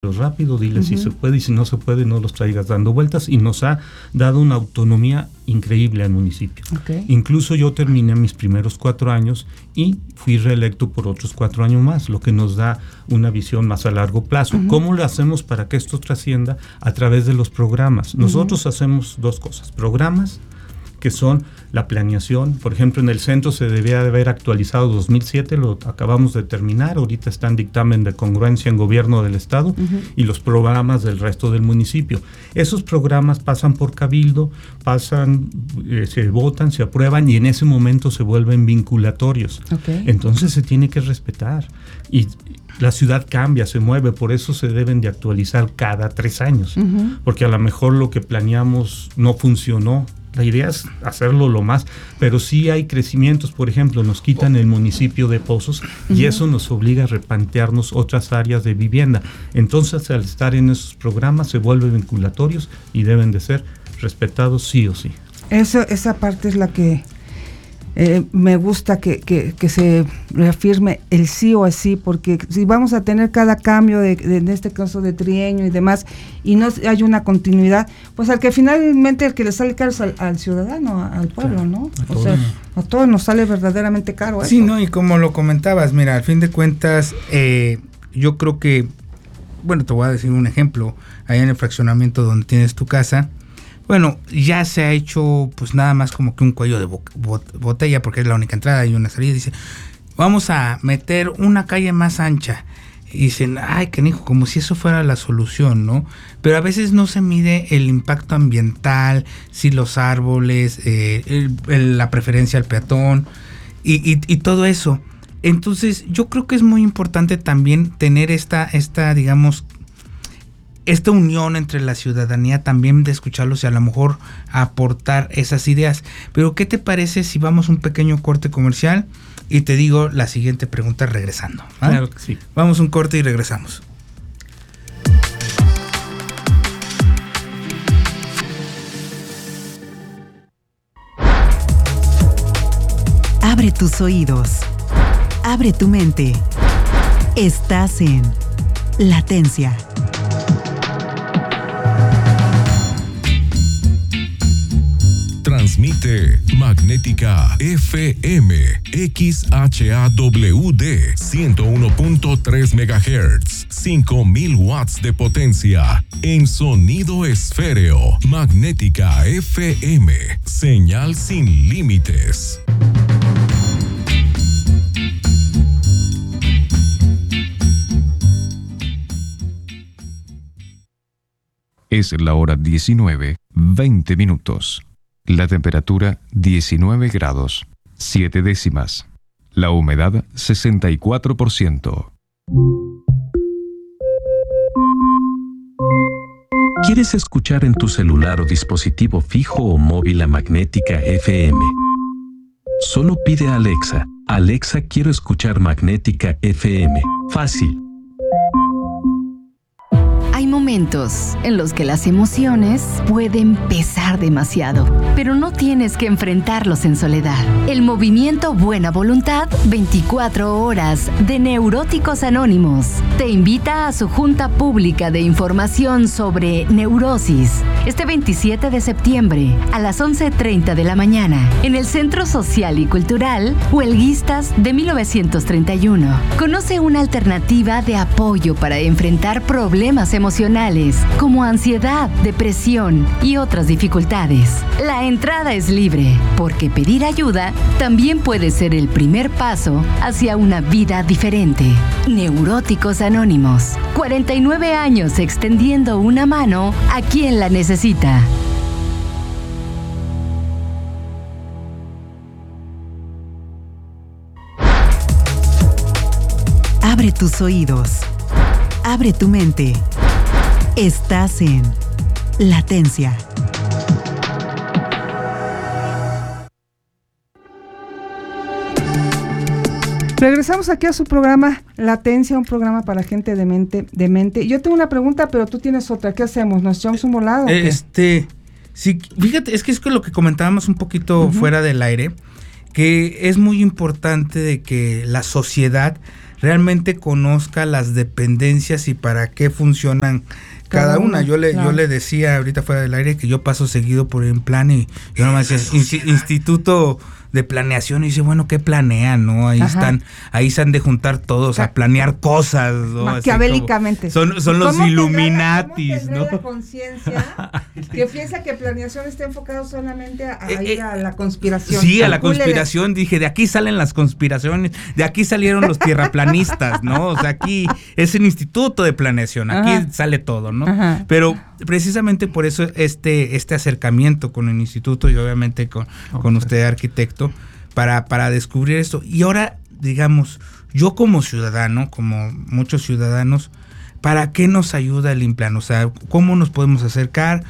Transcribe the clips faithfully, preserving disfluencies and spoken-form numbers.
rápido, dile uh-huh. si se puede, y si no se puede, no los traigas dando vueltas, y nos ha dado una autonomía increíble al municipio. Okay. Incluso yo terminé mis primeros cuatro años y fui reelecto por otros cuatro años más, lo que nos da una visión más a largo plazo. Uh-huh. ¿Cómo lo hacemos para que esto trascienda? A través de los programas. Nosotros uh-huh. hacemos dos cosas: programas, que son la planeación. Por ejemplo, en el centro se debía de haber actualizado dos mil siete, lo acabamos de terminar, ahorita está en dictamen de congruencia en gobierno del estado, uh-huh. y los programas del resto del municipio. Esos programas pasan por cabildo, pasan, eh, se votan, se aprueban, y en ese momento se vuelven vinculatorios. Okay. Entonces se tiene que respetar, y la ciudad cambia, se mueve, por eso se deben de actualizar cada tres años, uh-huh. porque a lo mejor lo que planeamos no funcionó. La idea es hacerlo lo más, pero sí hay crecimientos. Por ejemplo, nos quitan el municipio de Pozos, uh-huh. y eso nos obliga a replantearnos otras áreas de vivienda. Entonces, al estar en esos programas, se vuelven vinculatorios y deben de ser respetados sí o sí. Eso, esa parte es la que eh, me gusta que, que, que se reafirme el sí o sí, porque si vamos a tener cada cambio, de, de, en este caso de trienio y demás, y no hay una continuidad, pues al que finalmente el que le sale caro es al, al ciudadano, al pueblo, claro, ¿no? O todo. sea, a todos nos sale verdaderamente caro eso. Sí, no, y como lo comentabas, mira, al fin de cuentas, eh, yo creo que, bueno, te voy a decir un ejemplo, allá en el fraccionamiento donde tienes tu casa, bueno, ya se ha hecho pues nada más como que un cuello de bo- bot- botella, porque es la única entrada y una salida. Dice, vamos a meter una calle más ancha. Y dicen, ay, canijo, como si eso fuera la solución, ¿no? Pero a veces no se mide el impacto ambiental, si los árboles, eh, el, el, la preferencia al peatón y, y, y todo eso. Entonces, yo creo que es muy importante también tener esta, esta, digamos, esta unión entre la ciudadanía, también de escucharlos y a lo mejor aportar esas ideas. Pero ¿qué te parece si vamos a un pequeño corte comercial y te digo la siguiente pregunta regresando? ¿Ah? Claro que sí. Vamos a un corte y regresamos. Abre tus oídos. Abre tu mente. Estás en Latencia. Transmite Magnética F M X H A W D ciento uno punto tres megahertz, cinco mil watts de potencia en sonido esféreo. Magnética F M, señal sin límites. Es la hora diecinueve, veinte minutos. La temperatura diecinueve grados, siete décimas. La humedad sesenta y cuatro por ciento. ¿Quieres escuchar en tu celular o dispositivo fijo o móvil a Magnética F M? Solo pide a Alexa, Alexa, quiero escuchar Magnética F M. Fácil. Hay momentos en los que las emociones pueden pesar demasiado, pero no tienes que enfrentarlos en soledad. El movimiento Buena Voluntad veinticuatro horas de Neuróticos Anónimos te invita a su junta pública de información sobre neurosis este veintisiete de septiembre a las once treinta de la mañana en el Centro Social y Cultural Huelguistas de mil novecientos treinta y uno. Conoce una alternativa de apoyo para enfrentar problemas emocionales como ansiedad, depresión y otras dificultades. La entrada es libre, porque pedir ayuda también puede ser el primer paso hacia una vida diferente. Neuróticos Anónimos, cuarenta y nueve años extendiendo una mano a quien la necesita. Abre tus oídos. Abre tu mente. Estás en Latencia. Regresamos aquí a su programa Latencia, un programa para gente de mente. De mente. Yo tengo una pregunta, pero tú tienes otra. ¿Qué hacemos? ¿Nos echamos un volado? Este, sí, fíjate, es que es lo que comentábamos un poquito uh-huh. fuera del aire, que es muy importante de que la sociedad realmente conozca las dependencias y para qué funcionan cada, cada una. una. Yo le claro. yo le decía ahorita fuera del aire que yo paso seguido por el plan y yo nomás decía, Instituto de Planeación, y dice, bueno, ¿qué planean? ¿No? Ahí Ajá. están, ahí se han de juntar todos a planear cosas, ¿no? Maquiavélicamente. Son, son los Illuminatis, ¿cómo ¿no? La conciencia que piensa que planeación está enfocado solamente a, a, eh, a la conspiración. Sí, a la conspiración, dije, de aquí salen las conspiraciones, de aquí salieron los tierraplanistas, ¿no? O sea, aquí es el Instituto de Planeación, aquí Ajá. sale todo, ¿no? Ajá. Pero precisamente por eso este, este acercamiento con el instituto y obviamente con, okay. con usted, arquitecto, para, para descubrir esto. Y ahora, digamos, yo como ciudadano, como muchos ciudadanos, ¿para qué nos ayuda el INPLAN? O sea, ¿cómo nos podemos acercar?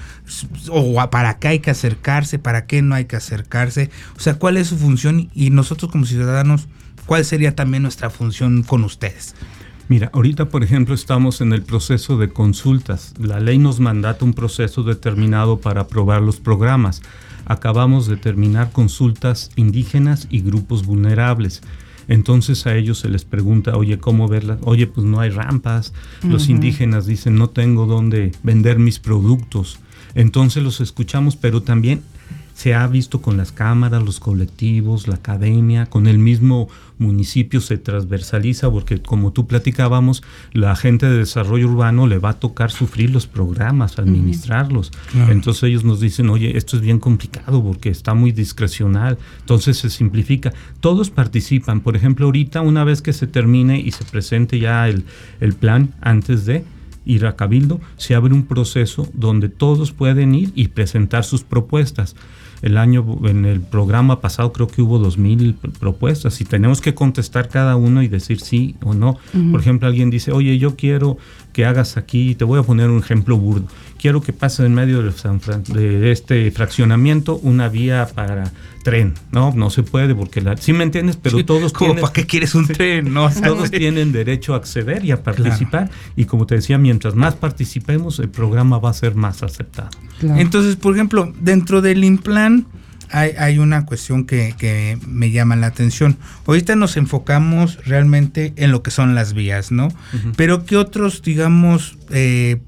¿O para qué hay que acercarse? ¿Para qué no hay que acercarse? O sea, ¿cuál es su función? Y nosotros como ciudadanos, ¿cuál sería también nuestra función con ustedes? Mira, ahorita, por ejemplo, estamos en el proceso de consultas. La ley nos mandata un proceso determinado para aprobar los programas. Acabamos de terminar consultas indígenas y grupos vulnerables. Entonces a ellos se les pregunta, oye, ¿cómo verlas? Oye, pues no hay rampas. Uh-huh. Los indígenas dicen, no tengo dónde vender mis productos. Entonces los escuchamos, pero también se ha visto con las cámaras, los colectivos, la academia, con el mismo municipio se transversaliza, porque como tú platicábamos, la gente de desarrollo urbano le va a tocar sufrir los programas, administrarlos. Uh-huh. Entonces ellos nos dicen, oye, esto es bien complicado porque está muy discrecional, entonces se simplifica. Todos participan. Por ejemplo, ahorita, una vez que se termine y se presente ya el, el plan antes de ir a Cabildo, se abre un proceso donde todos pueden ir y presentar sus propuestas. El año, en el programa pasado creo que hubo dos mil propuestas y tenemos que contestar cada uno y decir sí o no. Uh-huh. Por ejemplo, alguien dice, oye, yo quiero que hagas aquí, te voy a poner un ejemplo burdo, quiero que pase en medio de, San Fran- de este fraccionamiento una vía para tren. No, no se puede porque, la, sí me entiendes, pero sí, todos tienen... ¿Para qué quieres un sí, tren? No, todos sí. tienen derecho a acceder y a participar. Claro. Y como te decía, mientras más participemos, el programa va a ser más aceptado. Claro. Entonces, por ejemplo, dentro del INPLAN hay, hay una cuestión que, que me llama la atención. Ahorita nos enfocamos realmente en lo que son las vías, ¿no? Uh-huh. Pero ¿qué otros, digamos, eh,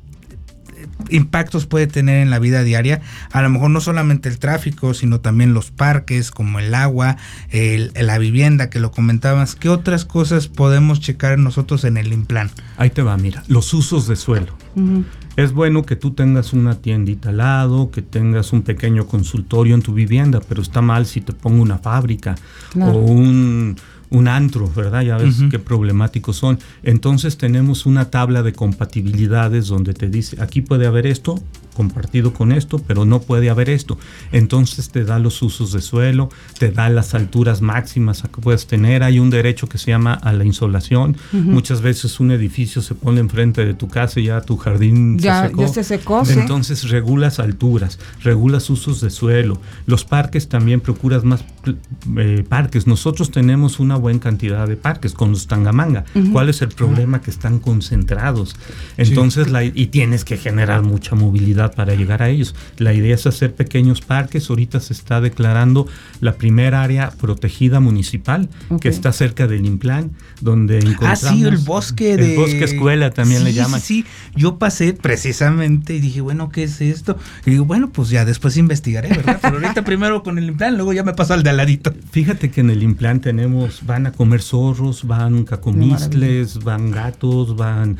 impactos puede tener en la vida diaria? A lo mejor no solamente el tráfico, sino también los parques, como el agua, el, la vivienda que lo comentabas. ¿Qué otras cosas podemos checar nosotros en el INPLAN? Ahí te va, mira, los usos de suelo. Uh-huh. Es bueno que tú tengas una tiendita al lado, que tengas un pequeño consultorio en tu vivienda, pero está mal si te pongo una fábrica, claro, o un... un antro, ¿verdad? Ya ves uh-huh. qué problemáticos son. Entonces tenemos una tabla de compatibilidades donde te dice, aquí puede haber esto compartido con esto, pero no puede haber esto. Entonces te da los usos de suelo, te da las alturas máximas que puedes tener. Hay un derecho que se llama a la insolación. Uh-huh. Muchas veces un edificio se pone enfrente de tu casa y ya tu jardín ya, se secó. Ya se secó, ¿sí? Entonces regulas alturas, regulas usos de suelo. Los parques también procuras más eh, parques. Nosotros tenemos una buena cantidad de parques con los Tangamanga. Uh-huh. ¿Cuál es el problema? Que están concentrados. Entonces, sí. la, y tienes que generar mucha movilidad para llegar a ellos. La idea es hacer pequeños parques. Ahorita se está declarando la primera área protegida municipal, okay, que está cerca del INPLAN, donde encontramos... Ah, sí, el bosque de... El bosque escuela también sí, le llaman. Sí, sí, yo pasé precisamente y dije, bueno, ¿qué es esto? Y digo, bueno, pues ya después investigaré, ¿verdad? Pero ahorita primero con el INPLAN, luego ya me paso al de al ladito. Fíjate que en el INPLAN tenemos, van a comer zorros, van cacomistles, van gatos, van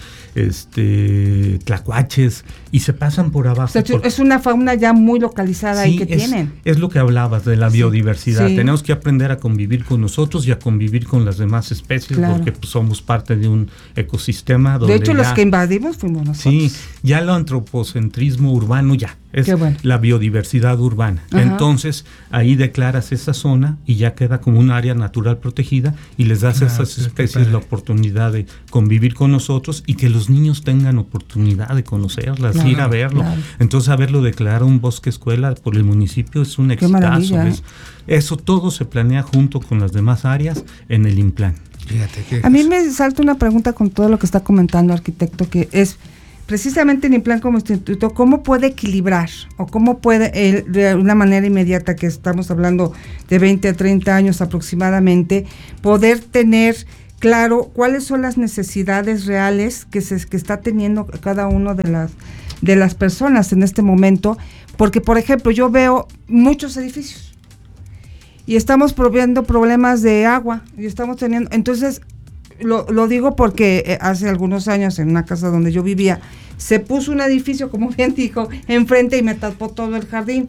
este tlacuaches y se pasan por abajo. O sea, por... es una fauna ya muy localizada, sí, ahí que es, tienen. Es lo que hablabas de la sí, biodiversidad. Sí. Tenemos que aprender a convivir con nosotros y a convivir con las demás especies, claro, porque pues, somos parte de un ecosistema donde de hecho, ya, los que invadimos fuimos nosotros. Sí, ya el antropocentrismo urbano ya es bueno, la biodiversidad urbana. Ajá. Entonces, ahí declaras esa zona y ya queda como un área natural protegida y les das, claro, a esas especies la oportunidad de convivir con nosotros y que los niños tengan oportunidad de conocerlas, claro, ir a verlo. Claro. Entonces, haberlo declarado un bosque escuela por el municipio es un exitazo. ¿eh? Eso todo se planea junto con las demás áreas en el INPLAN. Fíjate, a mí me salta una pregunta con todo lo que está comentando, arquitecto, que es precisamente el INPLAN como instituto, ¿cómo puede equilibrar o cómo puede, él, de una manera inmediata, que estamos hablando de veinte a treinta años aproximadamente, poder tener claro cuáles son las necesidades reales que se que está teniendo cada uno de las de las personas en este momento, porque por ejemplo yo veo muchos edificios y estamos viendo problemas de agua y estamos teniendo, entonces lo, lo digo porque hace algunos años en una casa donde yo vivía se puso un edificio, como bien dijo, enfrente y me tapó todo el jardín.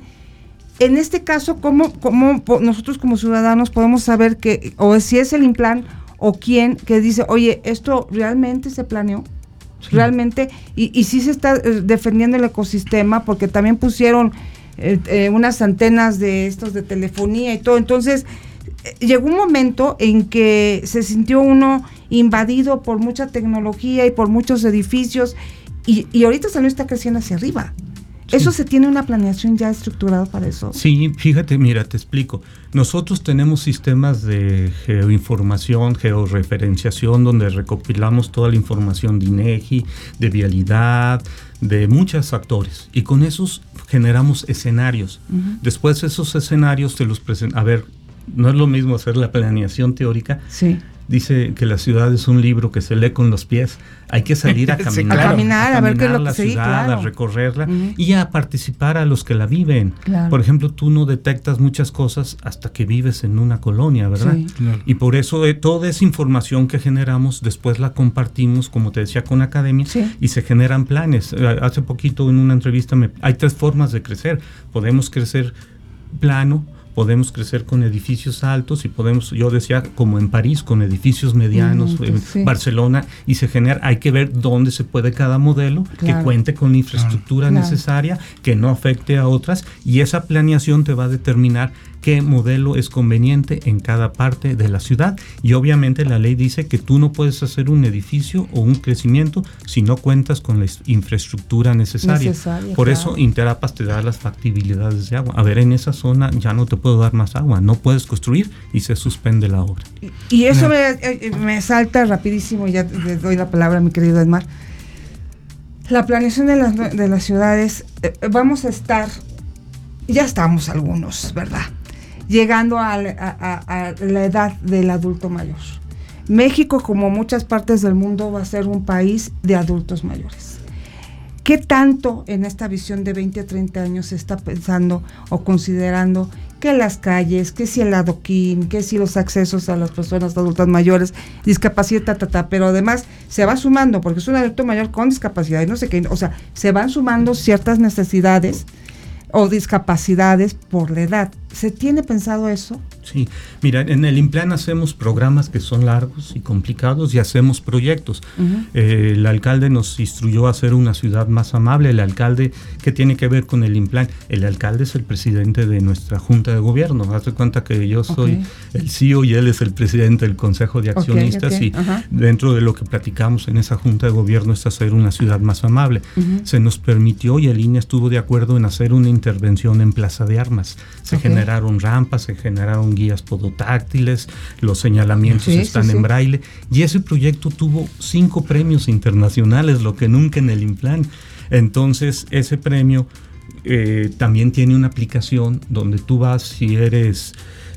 En este caso, ¿cómo, cómo nosotros como ciudadanos podemos saber que, o si es el Implan o quién que dice, oye, esto realmente se planeó? Sí. Realmente, y, y sí se está eh, defendiendo el ecosistema, porque también pusieron eh, eh, unas antenas de estos de telefonía y todo, entonces eh, llegó un momento en que se sintió uno invadido por mucha tecnología y por muchos edificios, y, y ahorita San Luis está creciendo hacia arriba. Sí. ¿Eso se tiene una planeación ya estructurada para eso? Sí, fíjate, mira, te explico. Nosotros tenemos sistemas de geoinformación, georreferenciación, donde recopilamos toda la información de INEGI, de vialidad, de muchos factores. Y con esos generamos escenarios. Uh-huh. Después esos escenarios te los presentan. A ver, no es lo mismo hacer la planeación teórica. Sí. Dice que la ciudad es un libro que se lee con los pies. Hay que salir a caminar, sí, claro. a, caminar a, a ver qué es lo la que ciudad, sí, claro. a recorrerla uh-huh. y a participar a los que la viven. Claro. Por ejemplo, tú no detectas muchas cosas hasta que vives en una colonia, ¿verdad? Sí. Claro. Y por eso eh, toda esa información que generamos, después la compartimos, como te decía, con academia, sí. y se generan planes. Eh, hace poquito en una entrevista me, hay tres formas de crecer. Podemos crecer plano, podemos crecer con edificios altos y podemos, yo decía, como en París, con edificios medianos, mm, en sí. Barcelona, y se genera, hay que ver dónde se puede cada modelo, claro. que cuente con la infraestructura claro. necesaria, que no afecte a otras, y esa planeación te va a determinar qué modelo es conveniente en cada parte de la ciudad. Y obviamente la ley dice que tú no puedes hacer un edificio o un crecimiento si no cuentas con la infraestructura necesaria. necesaria Por claro. eso Interapas te da las factibilidades de agua. A ver, en esa zona ya no te puedo dar más agua, no puedes construir y se suspende la obra. Y, y eso no. me, me salta rapidísimo, ya le doy la palabra a mi querido Edmar. La planeación de las, de las ciudades, eh, vamos a estar, ya estamos algunos, ¿verdad?, llegando a, a, a, a la edad del adulto mayor. México, como muchas partes del mundo, va a ser un país de adultos mayores. ¿Qué tanto en esta visión de veinte a treinta años se está pensando o considerando que las calles, que si el adoquín, que si los accesos a las personas adultas mayores, discapacidad, ta, ta, ta, pero además se va sumando, porque es un adulto mayor con discapacidad y no sé qué, o sea, se van sumando ciertas necesidades o discapacidades por la edad. ¿Se tiene pensado eso? Sí, mira, en el Implan hacemos programas que son largos y complicados y hacemos proyectos. Uh-huh. Eh, el alcalde nos instruyó a hacer una ciudad más amable. El alcalde, ¿qué tiene que ver con el Implan? El alcalde es el presidente de nuestra Junta de Gobierno. Haz de cuenta que yo soy okay. el C E O y él es el presidente del Consejo de Accionistas, okay, okay. y uh-huh. dentro de lo que platicamos en esa Junta de Gobierno es hacer una ciudad más amable. Uh-huh. Se nos permitió y el I N E estuvo de acuerdo en hacer una intervención en Plaza de Armas. Se okay. generaron rampas, se generaron guías podotáctiles, los señalamientos sí, están sí, en sí. braille, y ese proyecto tuvo cinco premios internacionales, lo que nunca en el Implan. Entonces ese premio eh, también tiene una aplicación donde tú vas, si eres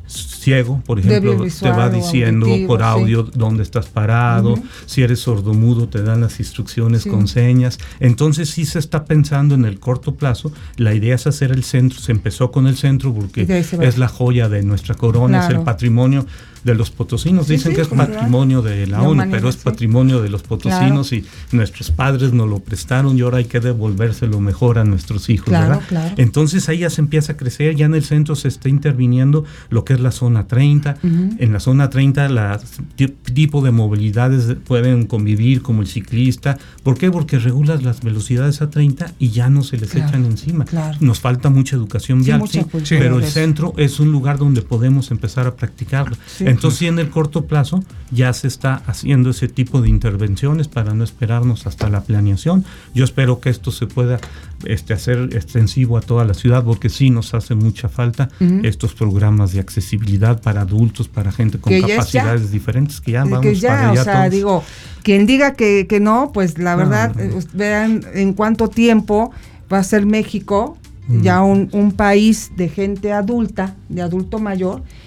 ciego, por ejemplo, te va diciendo auditivo, por audio sí. dónde estás parado. Uh-huh. Si eres sordomudo, te dan las instrucciones sí. con señas. Entonces sí se está pensando en el corto plazo. La idea es hacer el centro. Se empezó con el centro porque es la joya de nuestra corona, claro. es el patrimonio de los potosinos. Sí, Dicen sí, que es patrimonio verdad. de la, la ONU, humanidad, pero es sí. patrimonio de los potosinos, claro. y nuestros padres nos lo prestaron y ahora hay que devolvérselo mejor a nuestros hijos, claro, ¿verdad? Claro. Entonces ahí ya se empieza a crecer, ya en el centro se está interviniendo lo que es la zona treinta. Uh-huh. En la zona treinta, la t- tipo de movilidades pueden convivir, como el ciclista. ¿Por qué? Porque regulas las velocidades a treinta y ya no se les claro, echan encima. Claro. Nos falta mucha educación vial, sí, sí, sí, pero el centro es un lugar donde podemos empezar a practicarlo. Sí. Entonces, sí, en el corto plazo ya se está haciendo ese tipo de intervenciones para no esperarnos hasta la planeación. Yo espero que esto se pueda este, hacer extensivo a toda la ciudad, porque sí nos hace mucha falta uh-huh. estos programas de accesibilidad para adultos, para gente con que capacidades ya, diferentes, que ya vamos que ya, para allá o sea, todos. Digo, quien diga que, que no, pues la verdad, no, no, no. vean en cuánto tiempo va a ser México uh-huh. ya un, un país de gente adulta, de adulto mayor.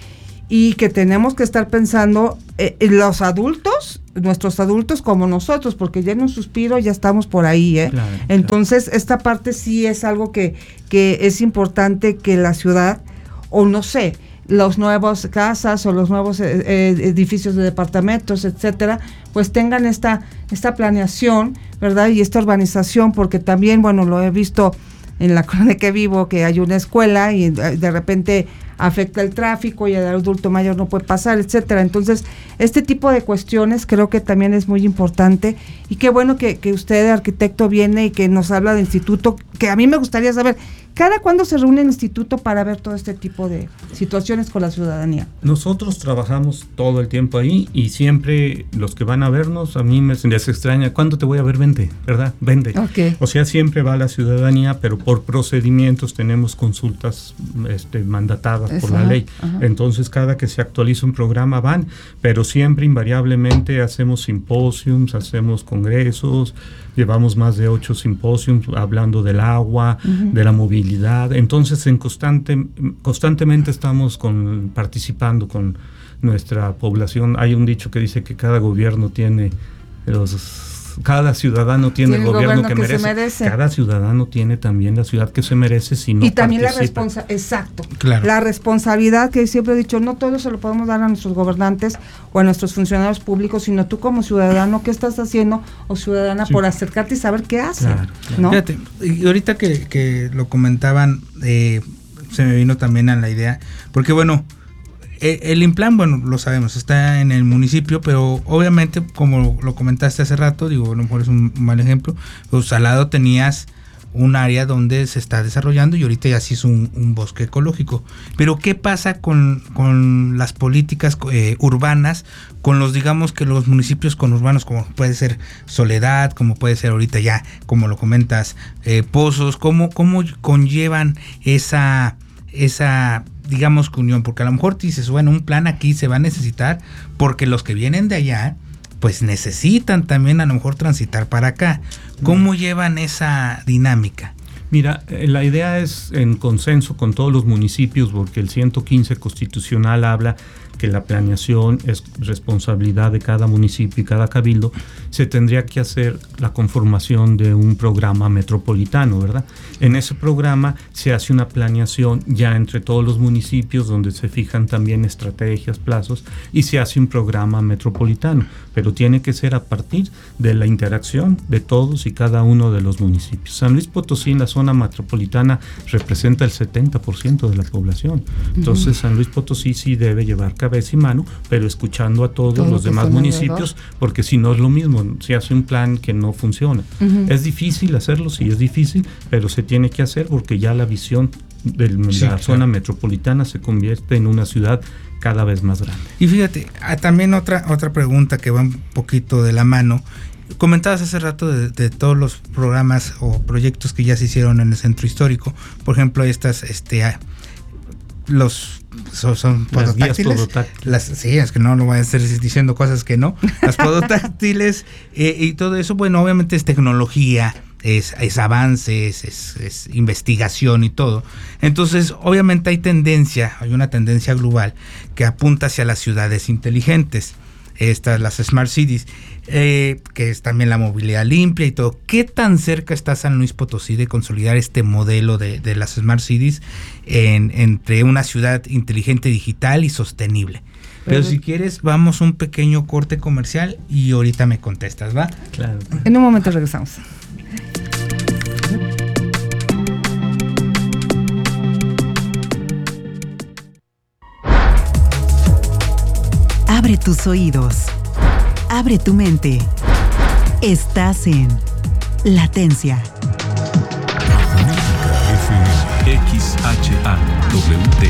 y que tenemos que estar pensando eh, en los adultos, nuestros adultos como nosotros, porque ya en un suspiro ya estamos por ahí, ¿eh? Claro, Entonces, claro. esta parte sí es algo que, que es importante que la ciudad, o no sé, los nuevos casas o los nuevos eh, eh, edificios de departamentos, etcétera, pues tengan esta, esta planeación, ¿verdad? Y esta urbanización, porque también, bueno, lo he visto en la colonia que vivo, que hay una escuela y de repente afecta el tráfico y el adulto mayor no puede pasar, etcétera. Entonces, este tipo de cuestiones creo que también es muy importante, y qué bueno que, que usted, arquitecto, viene y que nos habla del instituto, que a mí me gustaría saber, ¿cada cuándo se reúne el instituto para ver todo este tipo de situaciones con la ciudadanía? Nosotros trabajamos todo el tiempo ahí, y siempre los que van a vernos, a mí me les extraña, ¿cuándo te voy a ver? Vente, ¿verdad? Vente. Okay. O sea, siempre va la ciudadanía, pero por procedimientos tenemos consultas este, mandatadas por la ley. Ajá. Entonces, cada que se actualiza un programa van, pero siempre invariablemente hacemos simposiums, hacemos congresos, llevamos más de ocho simposiums hablando del agua, uh-huh. de la movilidad. Entonces, en constante, constantemente estamos con, participando con nuestra población. Hay un dicho que dice que cada gobierno tiene los... Cada ciudadano tiene, tiene el gobierno, gobierno que, que merece. merece. Cada ciudadano tiene también la ciudad que se merece si no y también participa. La responsabilidad, exacto. Claro. La responsabilidad que siempre he dicho, no todo se lo podemos dar a nuestros gobernantes o a nuestros funcionarios públicos, sino tú como ciudadano, ¿qué estás haciendo? O ciudadana, sí. por acercarte y saber qué hace. Claro, claro. ¿No? Fíjate, y ahorita que, que lo comentaban, eh, se me vino también a la idea, porque bueno, el Implan, bueno, lo sabemos, está en el municipio, pero obviamente, como lo comentaste hace rato, digo, a lo mejor es un mal ejemplo, pues al lado tenías un área donde se está desarrollando y ahorita ya sí es un, un bosque ecológico. Pero ¿qué pasa con, con las políticas eh, urbanas, con los, digamos que los municipios conurbanos, como puede ser Soledad, como puede ser ahorita ya, como lo comentas, eh, Pozos, cómo, cómo conllevan esa, esa digamos que unión? Porque a lo mejor dices, bueno, un plan aquí se va a necesitar porque los que vienen de allá pues necesitan también a lo mejor transitar para acá. ¿Cómo llevan esa dinámica? Mira, la idea es en consenso con todos los municipios, porque el ciento quince constitucional habla que la planeación es responsabilidad de cada municipio y cada cabildo. Se tendría que hacer la conformación de un programa metropolitano, ¿verdad? En ese programa se hace una planeación ya entre todos los municipios, donde se fijan también estrategias, plazos, y se hace un programa metropolitano, pero tiene que ser a partir de la interacción de todos y cada uno de los municipios. San Luis Potosí, en la zona metropolitana, representa el setenta por ciento de la población. Entonces, uh-huh. San Luis Potosí sí debe llevar cabeza y mano, pero escuchando a todos Todo los demás municipios, porque si no es lo mismo, se hace un plan que no funciona. Uh-huh. Es difícil hacerlo, sí es difícil, pero se tiene que hacer porque ya la visión de la sí, zona claro. metropolitana se convierte en una ciudad cada vez más grande. Y fíjate, también otra, otra pregunta que va un poquito de la mano. Comentabas hace rato de, de todos los programas o proyectos que ya se hicieron en el centro histórico. Por ejemplo, estas, este, los son, son podotáctiles. Las, sí, es que no lo voy a estar diciendo cosas que no. Las podotáctiles eh, y todo eso, bueno, obviamente es tecnología, es, es avances, es, es investigación y todo. Entonces, obviamente hay tendencia, hay una tendencia global que apunta hacia las ciudades inteligentes. Estas, las Smart Cities, eh, que es también la movilidad limpia y todo. ¿Qué tan cerca está San Luis Potosí de consolidar este modelo de, de las Smart Cities en, entre una ciudad inteligente, digital y sostenible? Pero si quieres, vamos a un pequeño corte comercial y ahorita me contestas, ¿va? Claro. En un momento regresamos. Abre tus oídos. Abre tu mente. Estás en Latencia. X H A W D.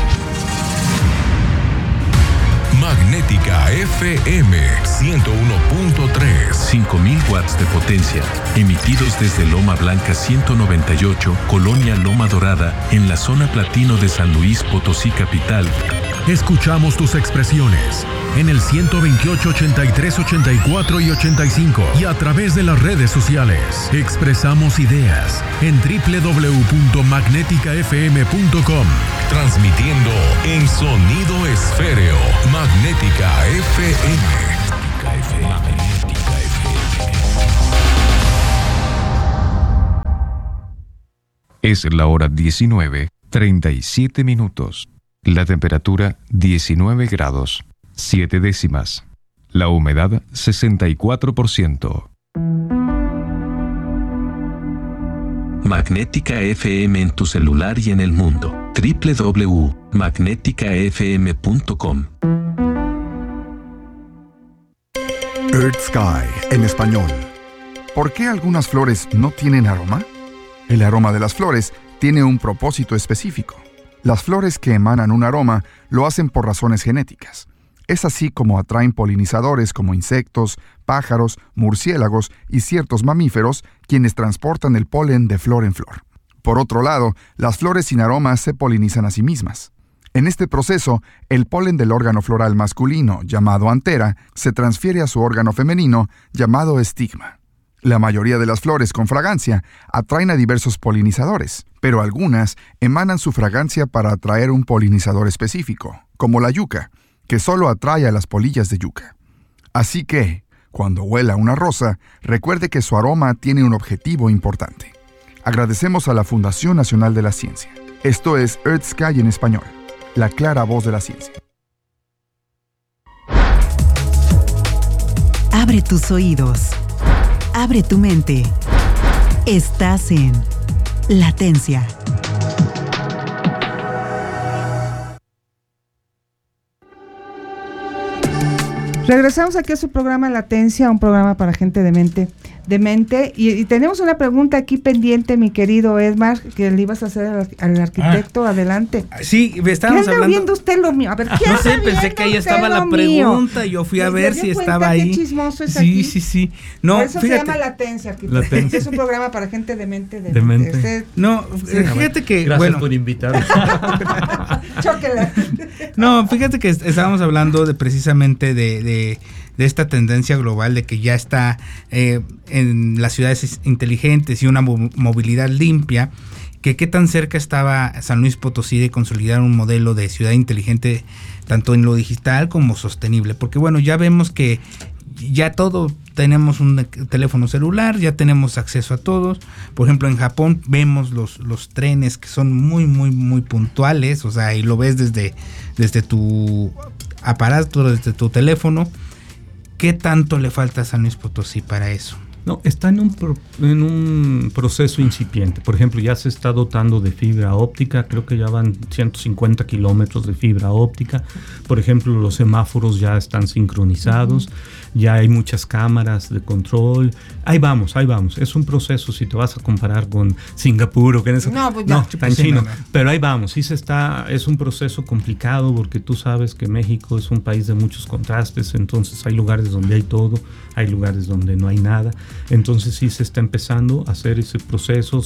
Magnética F M ciento uno punto tres. cinco mil watts de potencia. Emitidos desde Loma Blanca ciento noventa y ocho, Colonia Loma Dorada, en la zona platino de San Luis Potosí capital. Escuchamos tus expresiones. en el ciento veintiocho, ochenta y tres, ochenta y cuatro y ochenta y cinco y a través de las redes sociales. Expresamos ideas en doble u doble u doble u punto magnética f m punto com. Transmitiendo en sonido esféreo. Magnética F M. Es la hora diecinueve, treinta y siete minutos. La temperatura diecinueve grados, siete décimas. La humedad sesenta y cuatro por ciento. Magnética F M en tu celular y en el mundo. doble u doble u doble u punto magnética f m punto com. Earth Sky en español. ¿Por qué algunas flores no tienen aroma? El aroma de las flores tiene un propósito específico. Las flores que emanan un aroma lo hacen por razones genéticas. Es así como atraen polinizadores como insectos, pájaros, murciélagos y ciertos mamíferos, quienes transportan el polen de flor en flor. Por otro lado, las flores sin aroma se polinizan a sí mismas. En este proceso, el polen del órgano floral masculino, llamado antera, se transfiere a su órgano femenino, llamado estigma. La mayoría de las flores con fragancia atraen a diversos polinizadores, pero algunas emanan su fragancia para atraer un polinizador específico, como la yuca, que solo atrae a las polillas de yuca. Así que, cuando huela una rosa, recuerde que su aroma tiene un objetivo importante. Agradecemos a la Fundación Nacional de la Ciencia. Esto es Earth Sky en español, la clara voz de la ciencia. Abre tus oídos. Abre tu mente. Estás en Latencia. Regresamos aquí a su programa Latencia, un programa para gente de mente, de mente y, y tenemos una pregunta aquí pendiente, mi querido Edmar, que le ibas a hacer al, al arquitecto. Ah, adelante. Sí, estábamos ¿Qué anda hablando. viendo usted lo mío? A ver, ¿qué No anda sé, pensé que ahí estaba la pregunta, yo fui a ver si estaba ahí. Qué chismoso es sí, aquí. sí, sí. No, Por eso fíjate. se llama Latencia, arquitecto. Latencia. Es un programa para gente de mente, de, de mente. mente. Usted, no, sí, fíjate que gracias bueno, por invitarme. Chóquela. No, fíjate que estábamos hablando de precisamente de, de de esta tendencia global de que ya está eh, en las ciudades inteligentes y una mo- movilidad limpia, que qué tan cerca estaba San Luis Potosí de consolidar un modelo de ciudad inteligente tanto en lo digital como sostenible, porque bueno, ya vemos que ya todo tenemos un teléfono celular, ya tenemos acceso a todos. Por ejemplo, en Japón vemos los, los trenes que son muy, muy, muy puntuales, o sea, y lo ves desde, desde tu aparato, desde tu teléfono. ¿Qué tanto le falta a San Luis Potosí para eso? No, está en un, pro, en un proceso incipiente. Por ejemplo, ya se está dotando de fibra óptica, creo que ya van ciento cincuenta kilómetros de fibra óptica. Por ejemplo, los semáforos ya están sincronizados, uh-huh. ya hay muchas cámaras de control. Ahí vamos, ahí vamos. Es un proceso, si te vas a comparar con Singapur o que en eso. No, pues no ya. tan chino. No, no. Pero ahí vamos, sí se está, es un proceso complicado porque tú sabes que México es un país de muchos contrastes, entonces hay lugares donde hay todo, hay lugares donde no hay nada. Entonces sí se está empezando a hacer ese proceso,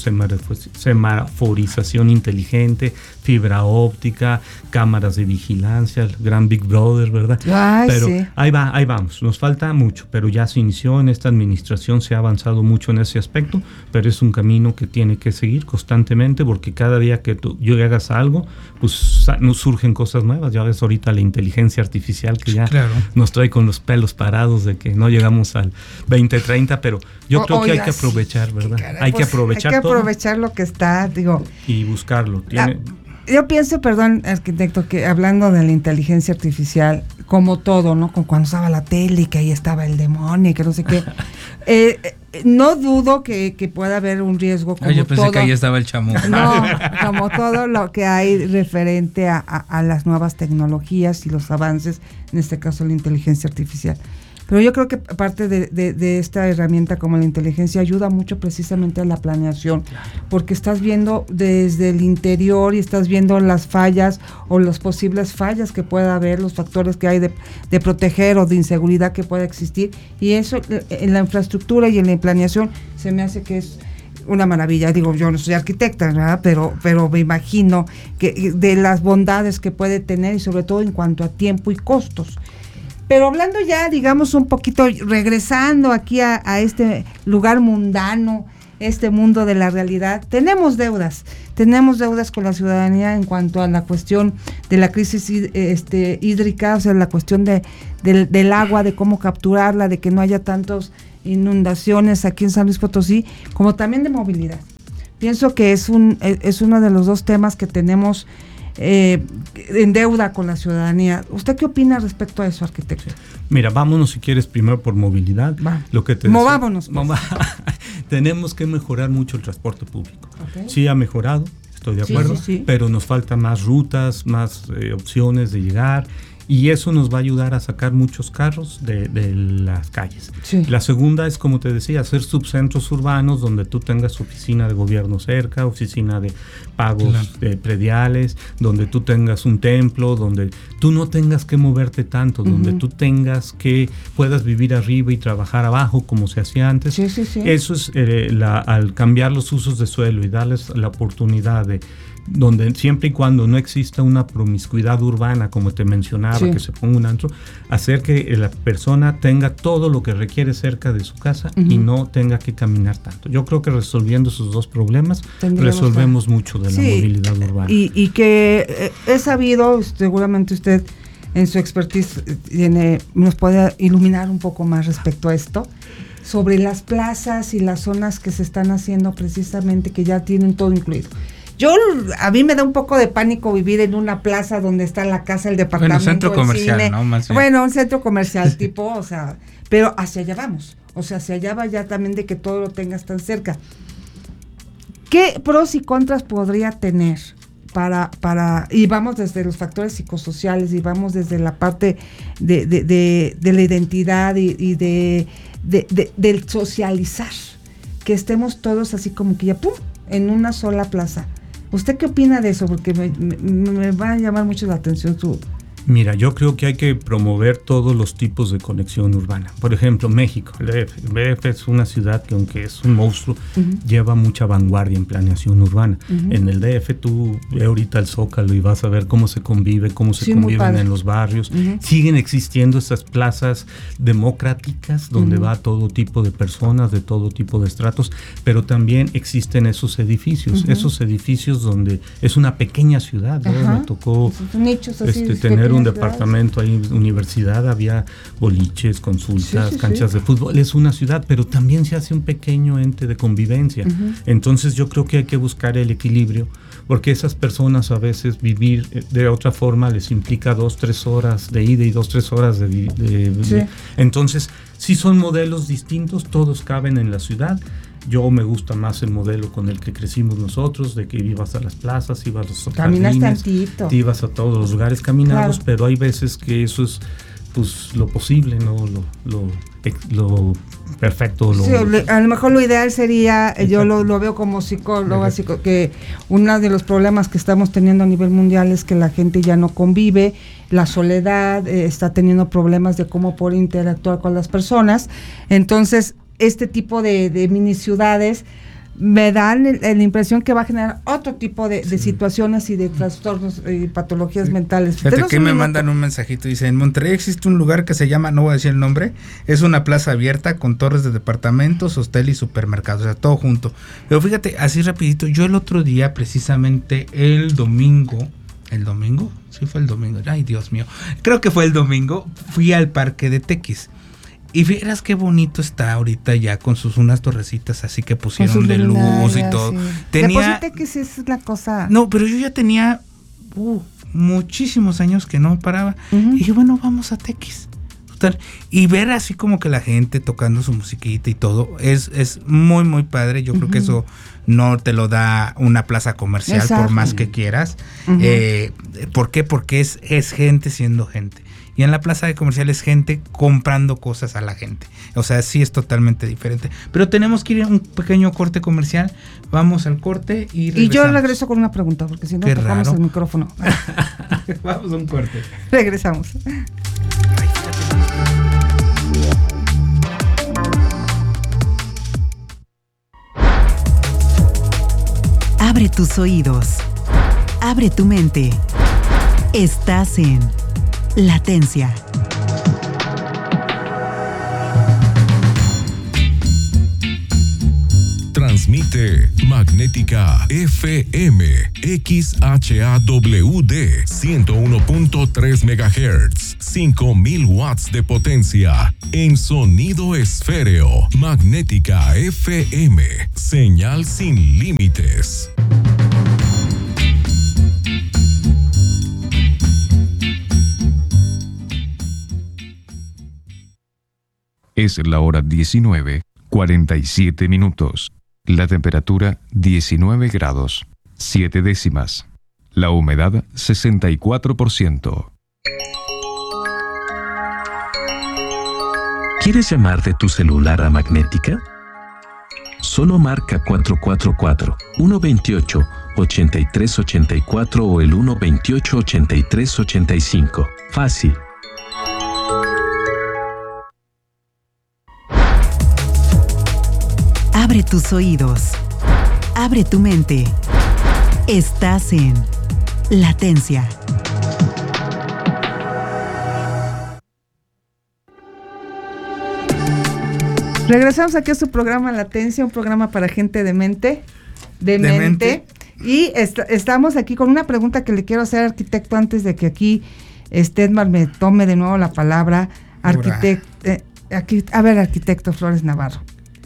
semaforización inteligente, fibra óptica, cámaras de vigilancia, el gran Big Brother, ¿verdad? Ay, pero sí. ahí va, ahí vamos, nos falta mucho, pero ya se inició en esta administración, se ha avanzado mucho en ese aspecto, pero es un camino que tiene que seguir constantemente porque cada día que tú hagas algo, pues nos surgen cosas nuevas. Ya ves ahorita la inteligencia artificial que ya claro. nos trae con los pelos parados de que no llegamos al veinte treinta, pero yo o, creo que oiga, hay que aprovechar, ¿verdad? Caray, hay pues, que aprovechar Hay que aprovechar todo lo que está, digo. Y buscarlo. Tiene... Ah, yo pienso, perdón, arquitecto, que hablando de la inteligencia artificial, como todo, ¿no? Como cuando estaba la tele y que ahí estaba el demonio y que no sé qué. eh, no dudo que, que pueda haber un riesgo como Ay, yo pensé todo. que ahí estaba el chamuco. No, como todo lo que hay referente a, a, a las nuevas tecnologías y los avances, en este caso la inteligencia artificial. Pero yo creo que parte de, de, de esta herramienta como la inteligencia ayuda mucho precisamente a la planeación, porque estás viendo desde el interior y estás viendo las fallas o las posibles fallas que pueda haber, los factores que hay de, de proteger o de inseguridad que pueda existir, y eso en la infraestructura y en la planeación se me hace que es una maravilla. Digo, yo no soy arquitecta, ¿verdad? Pero, pero me imagino que de las bondades que puede tener y sobre todo en cuanto a tiempo y costos. Pero hablando ya, digamos, un poquito, regresando aquí a, a este lugar mundano, este mundo de la realidad, tenemos deudas, tenemos deudas con la ciudadanía en cuanto a la cuestión de la crisis este, hídrica, o sea, la cuestión de, de, del agua, de cómo capturarla, de que no haya tantas inundaciones aquí en San Luis Potosí, como también de movilidad. Pienso que es, un, es uno de los dos temas que tenemos eh, en deuda con la ciudadanía. ¿Usted qué opina respecto a eso, arquitecto? Mira, vámonos si quieres primero por movilidad. Va. Lo que te Movámonos. Pues. Tenemos que mejorar mucho el transporte público. Okay. Sí ha mejorado, estoy de acuerdo, sí, sí, sí. pero nos faltan más rutas, más eh, opciones de llegar. Y eso nos va a ayudar a sacar muchos carros de, de las calles. Sí. La segunda es, como te decía, hacer subcentros urbanos donde tú tengas oficina de gobierno cerca, oficina de pagos claro. eh, prediales, donde tú tengas un templo, donde tú no tengas que moverte tanto, uh-huh. donde tú tengas que puedas vivir arriba y trabajar abajo como se hacía antes. Sí, sí, sí. Eso es eh, la, al cambiar los usos de suelo y darles la oportunidad de donde siempre y cuando no exista una promiscuidad urbana, como te mencionaba, sí. que se ponga un antro, hacer que la persona tenga todo lo que requiere cerca de su casa uh-huh. y no tenga que caminar tanto. Yo creo que resolviendo esos dos problemas, tendríamos resolvemos que... mucho de sí. la movilidad urbana. Y, y que eh, he sabido, seguramente usted en su expertise tiene, nos puede iluminar un poco más respecto a esto, sobre las plazas y las zonas que se están haciendo precisamente, que ya tienen todo incluido. Yo, a mí me da un poco de pánico vivir en una plaza donde está la casa, el departamento, bueno, centro comercial, cine. ¿no? Más bien. Bueno, un centro comercial tipo, o sea, pero hacia allá vamos. O sea, hacia allá va ya también de que todo lo tengas tan cerca. ¿Qué pros y contras podría tener para, para, y vamos desde los factores psicosociales, y vamos desde la parte de, de, de, de la identidad y, y de, de, de, del socializar, que estemos todos así como que ya, pum, en una sola plaza? ¿Usted qué opina de eso? Porque me, me, me va a llamar mucho la atención su... Mira, yo creo que hay que promover todos los tipos de conexión urbana. Por ejemplo, México, el D F. El D F es una ciudad que, aunque es un monstruo, uh-huh. lleva mucha vanguardia en planeación urbana. Uh-huh. En el D F tú ve ahorita el Zócalo y vas a ver cómo se convive, cómo se sí, conviven en los barrios. Uh-huh. Siguen existiendo esas plazas democráticas donde uh-huh. va todo tipo de personas, de todo tipo de estratos, pero también existen esos edificios, uh-huh. esos edificios donde es una pequeña ciudad. ¿no? Me tocó nichos así, este, tener un departamento ahí, universidad, había boliches, consultas, sí, sí, canchas sí. de fútbol. Es una ciudad, pero también se hace un pequeño ente de convivencia. Uh-huh. Entonces yo creo que hay que buscar el equilibrio, porque esas personas a veces vivir de otra forma les implica dos, tres horas de ida y dos, tres horas de... de, de sí. de entonces, sí son modelos distintos, todos caben en la ciudad. Yo me gusta más el modelo con el que crecimos nosotros, de que ibas a las plazas, ibas a los jardines, tantito. ibas a todos los lugares caminados, claro. pero hay veces que eso es pues lo posible, no lo, lo, lo perfecto. Lo, sí, a lo mejor lo ideal sería, exacto. yo lo, lo veo como psicólogo, así que uno de los problemas que estamos teniendo a nivel mundial es que la gente ya no convive, la soledad, eh, está teniendo problemas de cómo poder interactuar con las personas. Entonces, este tipo de, de mini ciudades me dan el, la impresión que va a generar otro tipo de, de sí. situaciones y de trastornos y patologías sí. mentales. Fíjate que me mandan un mensajito, dice, en Monterrey existe un lugar que se llama, no voy a decir el nombre, es una plaza abierta con torres de departamentos, hostel y supermercados, o sea, todo junto. Pero fíjate, así rapidito, yo el otro día, precisamente el domingo, ¿el domingo? Sí fue el domingo, ay Dios mío, creo que fue el domingo, fui al parque de Tequis. Y fíjeras qué bonito está ahorita ya con sus unas torrecitas así que pusieron de luz y todo. Sí. Tenía que sí es la cosa. No, pero yo ya tenía uh, muchísimos años que no paraba. Uh-huh. Y dije, bueno, vamos a Tequis. Total. Y ver así como que la gente tocando su musiquita y todo es es muy muy padre. Yo uh-huh. creo que eso no te lo da una plaza comercial. Exacto. Por más que quieras. Uh-huh. Eh, ¿Por qué? Porque es es gente siendo gente. Y en la plaza de comerciales gente comprando cosas a la gente. O sea, sí es totalmente diferente. Pero tenemos que ir a un pequeño corte comercial. Vamos al corte y regresamos. Y yo regreso con una pregunta, porque si no tocamos el micrófono. Vamos a un corte. Regresamos. Abre tus oídos. Abre tu mente. Estás en Latencia. Suscríbete. Magnética F M, X H A W D, ciento uno punto tres megahertz, cinco mil watts de potencia, en sonido esféreo. Magnética F M, señal sin límites. Es la hora diecinueve, cuarenta y siete minutos. La temperatura diecinueve grados, siete décimas. La humedad sesenta y cuatro por ciento. ¿Quieres llamar de tu celular a Magnética? Solo marca cuatro cuatro cuatro, uno dos ocho, ocho tres ocho cuatro o el uno dos ocho, ocho tres ocho cinco. Fácil. Abre tus oídos. Abre tu mente. Estás en Latencia. Regresamos aquí a su programa Latencia, un programa para gente de mente. De, de mente. mente. Y est- estamos aquí con una pregunta que le quiero hacer, arquitecto, antes de que aquí Edmar me tome de nuevo la palabra. Arquitecto, eh, aquí, a ver, arquitecto Flores Navarro.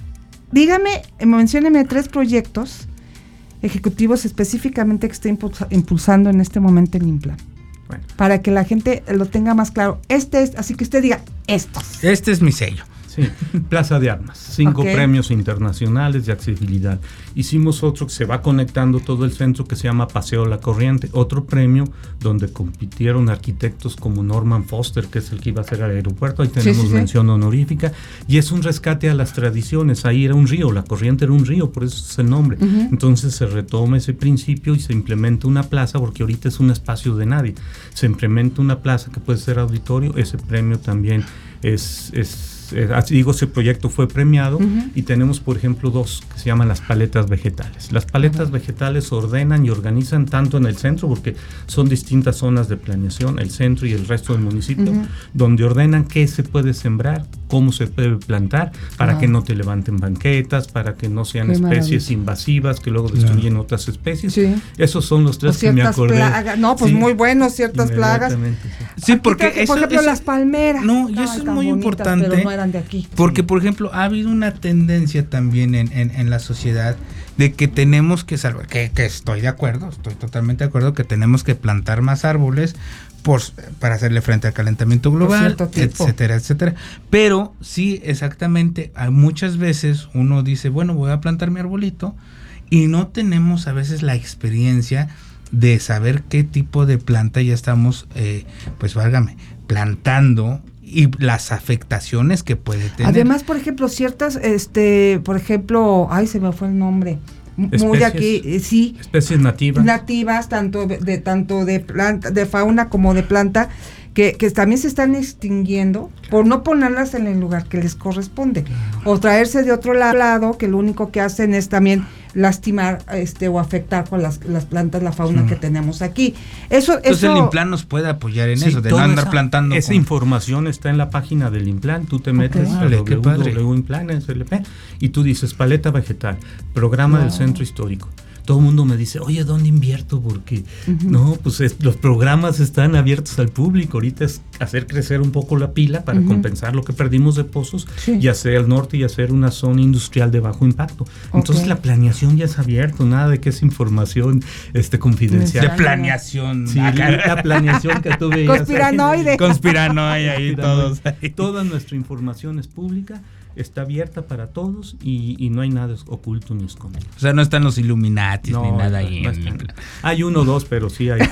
Dígame, mencióneme tres proyectos ejecutivos específicamente que esté impulsa, impulsando en este momento el Implan. Bueno. Para que la gente lo tenga más claro. Este es, así que usted diga, estos. Este es mi sello. Sí, Plaza de Armas, cinco Okay. premios internacionales de accesibilidad. Hicimos otro que se va conectando todo el centro que se llama Paseo La Corriente, otro premio donde compitieron arquitectos como Norman Foster, que es el que iba a hacer el aeropuerto, ahí tenemos sí, sí, mención sí. honorífica, y es un rescate a las tradiciones. Ahí era un río, La Corriente era un río, por eso es el nombre. Uh-huh. Entonces se retoma ese principio y se implementa una plaza, porque ahorita es un espacio de nadie. Se implementa una plaza que puede ser auditorio, ese premio también es... es Eh, así digo, ese proyecto fue premiado. Uh-huh. Y tenemos, por ejemplo, dos que se llaman las paletas vegetales. Las paletas uh-huh. vegetales ordenan y organizan tanto en el centro, porque son distintas zonas de planeación, el centro y el resto del municipio, uh-huh. donde ordenan qué se puede sembrar, cómo se puede plantar, para uh-huh. que no te levanten banquetas, para que no sean qué especies maravilla. invasivas que luego destruyen uh-huh. otras especies. Sí. Esos son los tres que me acordé. Plagas. No, pues sí. muy buenos, ciertas plagas. Sí, sí porque traje, eso, por ejemplo, eso, las palmeras. No, y eso es muy bonitas, importante. Pero no eran de aquí. Porque, sí. por ejemplo, ha habido una tendencia también en, en, en la sociedad de que tenemos que salvar, que, que estoy de acuerdo, estoy totalmente de acuerdo, que tenemos que plantar más árboles por, para hacerle frente al calentamiento global, etcétera, etcétera. Pero sí, exactamente, muchas veces uno dice, bueno, voy a plantar mi arbolito, y no tenemos a veces la experiencia de saber qué tipo de planta ya estamos, eh, pues válgame, plantando, y las afectaciones que puede tener. Además, por ejemplo, ciertas, este, por ejemplo, ay, se me fue el nombre, especies, muy aquí, eh, sí, especies nativas, nativas, tanto de, de tanto de planta, de fauna como de planta, que, que también se están extinguiendo, claro. por no ponerlas en el lugar que les corresponde, claro. o traerse de otro lado, que lo único que hacen es también lastimar este o afectar con las, las plantas, la fauna sí. que tenemos aquí. Eso, Entonces eso, el Implan nos puede apoyar en sí, eso, de no andar esa, plantando. Esa con... información está en la página del Implan, tú te metes okay. a w w w punto implan punto s l p y tú dices paleta vegetal, programa no. del centro histórico. Todo el mundo me dice, oye, ¿dónde invierto? Porque, uh-huh. no, pues es, los programas están abiertos al público. Ahorita es hacer crecer un poco la pila para uh-huh. compensar lo que perdimos de pozos sí. y hacer el norte y hacer una zona industrial de bajo impacto. Okay. Entonces la planeación ya es abierto, nada de que es información este, confidencial. De planeación. Sí, la planeación que tú veías. Conspiranoide. Conspiranoide ahí todos. Ahí. Toda nuestra información es pública. Está abierta para todos y, y no hay nada oculto ni escondido. O sea, no están los Illuminatis no, ni nada no, ahí. No en hay uno o dos, pero sí hay